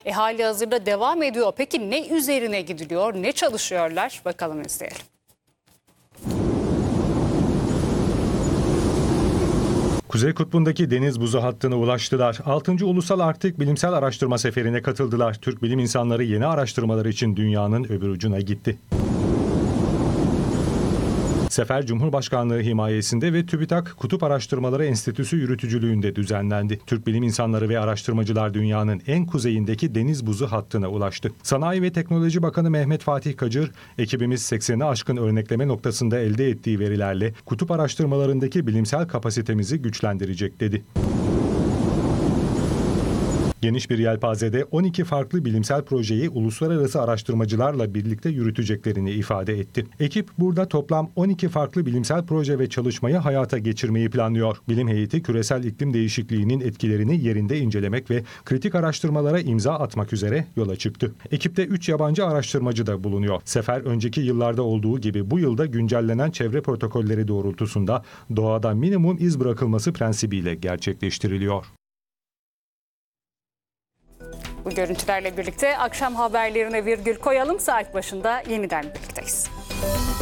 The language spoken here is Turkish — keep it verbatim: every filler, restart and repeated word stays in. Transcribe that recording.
E, hali hazırda devam ediyor. Peki ne üzerine gidiliyor, ne çalışıyorlar? Bakalım, izleyelim. Kuzey Kutbu'ndaki deniz buzu hattına ulaştılar. altıncı Ulusal Arktik Bilimsel Araştırma Seferi'ne katıldılar. Türk bilim insanları yeni araştırmalar için dünyanın öbür ucuna gitti. Sefer Cumhurbaşkanlığı himayesinde ve TÜBİTAK Kutup Araştırmaları Enstitüsü yürütücülüğünde düzenlendi. Türk bilim insanları ve araştırmacılar dünyanın en kuzeyindeki deniz buzu hattına ulaştı. Sanayi ve Teknoloji Bakanı Mehmet Fatih Kacır, ekibimiz sekseni aşkın örnekleme noktasında elde ettiği verilerle kutup araştırmalarındaki bilimsel kapasitemizi güçlendirecek dedi. Geniş bir yelpazede on iki farklı bilimsel projeyi uluslararası araştırmacılarla birlikte yürüteceklerini ifade etti. Ekip burada toplam on iki farklı bilimsel proje ve çalışmayı hayata geçirmeyi planlıyor. Bilim heyeti küresel iklim değişikliğinin etkilerini yerinde incelemek ve kritik araştırmalara imza atmak üzere yola çıktı. Ekipte üç yabancı araştırmacı da bulunuyor. Sefer önceki yıllarda olduğu gibi bu yılda güncellenen çevre protokolleri doğrultusunda doğada minimum iz bırakılması prensibiyle gerçekleştiriliyor. Bu görüntülerle birlikte akşam haberlerine virgül koyalım. Saat başında yeniden birlikteyiz.